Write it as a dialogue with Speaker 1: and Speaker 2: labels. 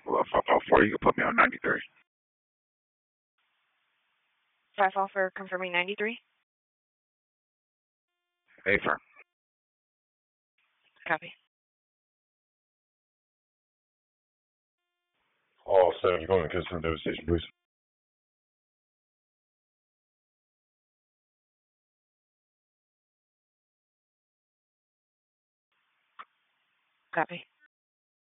Speaker 1: Well, 504, you can put me on 93.
Speaker 2: 504 confirming 93.
Speaker 1: Affirm.
Speaker 2: Copy.
Speaker 3: All 7, you're going to get some devastation, please.
Speaker 2: Copy.